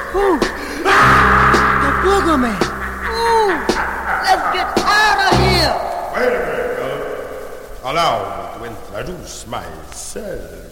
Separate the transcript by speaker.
Speaker 1: Ooh, the booger man. Ooh, let's get out of here.
Speaker 2: Wait a minute, fellas. Allow me to introduce myself.